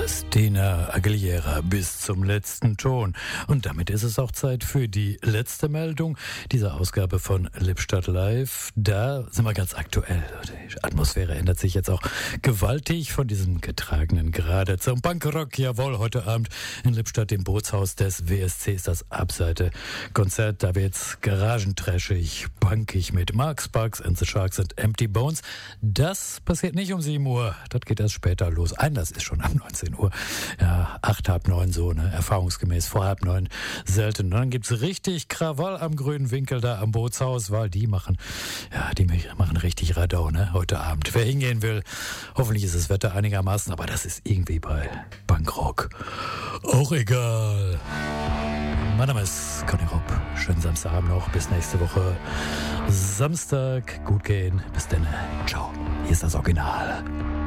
Christina Aguilera bis zum letzten Ton. Und damit ist es auch Zeit für die letzte Meldung dieser Ausgabe von Lippstadt Live. Da sind wir ganz aktuell. Die Atmosphäre ändert sich jetzt auch gewaltig von diesem getragenen Gerade zum Punkrock. Jawohl, heute Abend in Lippstadt im Bootshaus des WSC ist das Abseite-Konzert. Da wird's garagentrashig, punkig mit Mark Sparks and the Sharks and Empty Bones. Das passiert nicht um 7 Uhr. Das geht erst später los. Einlass ist schon ab 19 Uhr. Ja, 8, halb 9 so, ne? Erfahrungsgemäß vor halb 9 selten. Und dann gibt's richtig Krawall am grünen Winkel da am Bootshaus, weil die machen richtig Radau, ne? Heute Abend. Wer hingehen will, hoffentlich ist das Wetter einigermaßen, aber das ist irgendwie bei Punkrock auch egal. Mein Name ist Conny Rupp. Schönen Samstagabend noch. Bis nächste Woche Samstag. Gut gehen. Bis dann. Ciao. Hier ist das Original.